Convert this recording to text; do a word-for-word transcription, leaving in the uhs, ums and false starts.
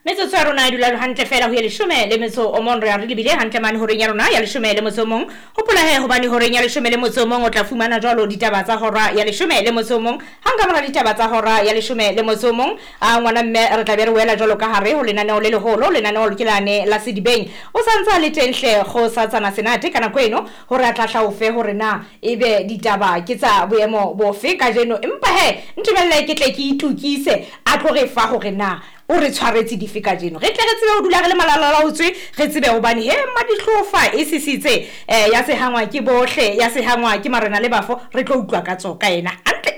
Metsotso ya rona e dula hantle fela ho ya leshome le metso o mong re a re lebile hantle mane horeng ya rona ya leshome le motso o mong. Hopola he hobane horeng ya leshome le motso o mong o tla fumana jwalo ditaba tsa hora ya leshome le motso o mong. Hanga mona ditaba tsa hora ya leshome le motso o mong. A ngwana mme re tla be re wela jwalo ka hare ho lenaneo le leholo lenaneo le kelane la Sedibeng. O santsa le tenhle go sa tsana senate kana kweno hore a tla hlaofe hore na ebe ditaba ke tsa boemo bofe ka jeno empa he ntebelle ke tle ke itukise a tlo re fa hore na o re tshwaretse dife ka jeno re tle re tsebe ho dula re le malalalaotswe re tsebe hobane he madihlofa e sisitse eh ya se hangwa ke bohle ya se hangwa ke marena le bafo re tlo utlwa ka tsoka ena antle